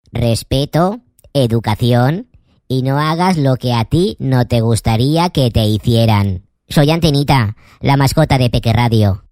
respeto, educación y no hagas lo que a ti no te gustaría que te hicieran. Soy Antenita, la mascota de Peque Radio.